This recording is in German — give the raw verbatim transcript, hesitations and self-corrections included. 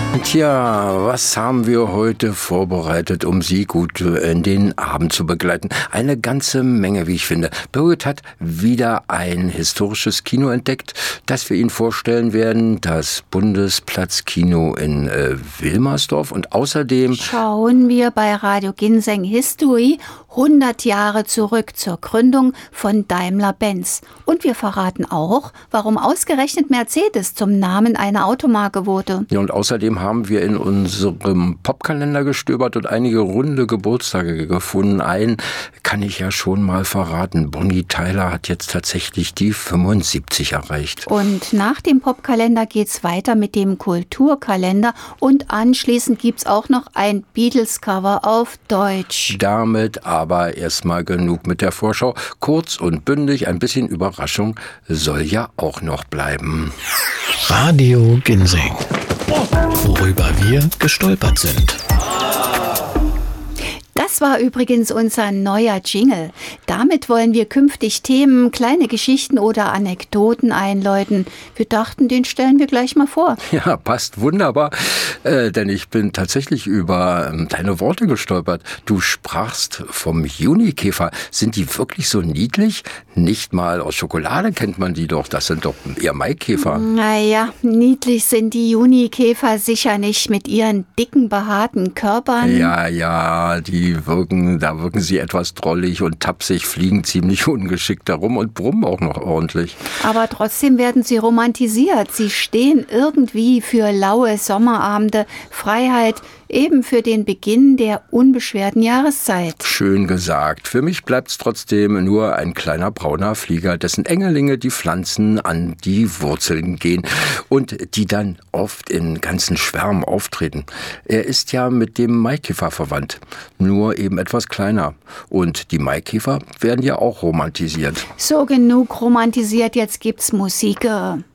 Tja, was haben wir heute vorbereitet, um Sie gut in den Abend zu begleiten? Eine ganze Menge, wie ich finde. Birgit hat wieder ein historisches Kino entdeckt, das wir Ihnen vorstellen werden. Das Bundesplatzkino in äh, Wilmersdorf. Und außerdem schauen wir bei Radio Ginseng History hundert Jahre zurück zur Gründung von Daimler-Benz. Und wir verraten auch, warum ausgerechnet Mercedes zum Namen einer Automarke wurde. Ja, und außerdem haben wir in unserem Popkalender gestöbert und einige runde Geburtstage gefunden. Einen kann ich ja schon mal verraten. Bonnie Tyler hat jetzt tatsächlich die fünfundsiebzig erreicht. Und nach dem Popkalender geht's weiter mit dem Kulturkalender. Und anschließend gibt's auch noch ein Beatles-Cover auf Deutsch. Damit aber erstmal genug mit der Vorschau. Kurz und bündig, ein bisschen Überraschung soll ja auch noch bleiben. Radio Ginseng. Worüber wir gestolpert sind. Das war übrigens unser neuer Jingle. Damit wollen wir künftig Themen, kleine Geschichten oder Anekdoten einläuten. Wir dachten, den stellen wir gleich mal vor. Ja, passt wunderbar, äh, denn ich bin tatsächlich über ähm, deine Worte gestolpert. Du sprachst vom Junikäfer. Sind die wirklich so niedlich? Nicht mal aus Schokolade kennt man die doch. Das sind doch eher Maikäfer. Naja, niedlich sind die Junikäfer sicher nicht mit ihren dicken, behaarten Körpern. Ja, ja, die wirken, da wirken sie etwas drollig und tapsig, fliegen ziemlich ungeschickt herum und brummen auch noch ordentlich. Aber trotzdem werden sie romantisiert. Sie stehen irgendwie für laue Sommerabende, Freiheit, eben für den Beginn der unbeschwerten Jahreszeit. Schön gesagt. Für mich bleibt's trotzdem nur ein kleiner brauner Flieger, dessen Engelinge die Pflanzen an die Wurzeln gehen und die dann oft in ganzen Schwärmen auftreten. Er ist ja mit dem Maikäfer verwandt, nur eben etwas kleiner. Und die Maikäfer werden ja auch romantisiert. So genug romantisiert, jetzt gibt's Musik.